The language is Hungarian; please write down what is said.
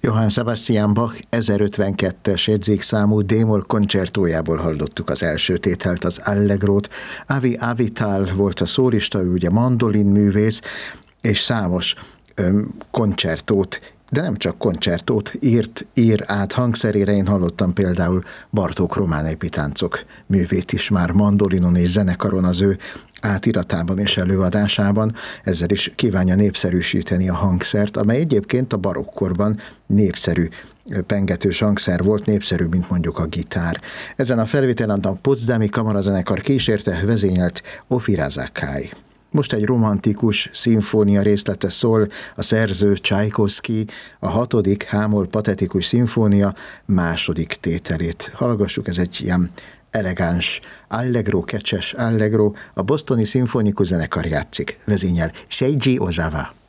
Johann Sebastian Bach 1052-es jegyzékszámú D-moll koncertójából hallottuk az első tételt, az Allegrót. Avi Avital volt a szólista, ő ugye mandolin művész, és számos koncertót, de nem csak koncertót ír át hangszerére. Én hallottam például Bartók román epitáncok művét is már mandolinon és zenekaron az ő átiratában és előadásában. Ezzel is kívánja népszerűsíteni a hangszert, amely egyébként a barokkorban népszerű pengetős hangszer volt, népszerű, mint mondjuk a gitár. Ezen a felvételen a Potsdami Kamarazenekar kísérte, vezényelt Ofira Zakai. Most egy romantikus szimfónia részlete szól, a szerző Csajkovszky, a 6. H-moll patetikus szimfónia második tételét. Hallgassuk, ez egy ilyen elegáns allegro, kecses allegro, a Bostoni Szimfonikus Zenekar játszik, vezényel Seiji Ozawa.